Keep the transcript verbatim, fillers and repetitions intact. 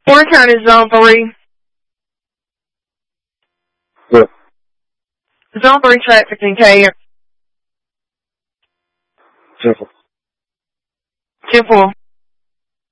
Warren County Zone three. What? Zone three traffic in K. Simple. ten four.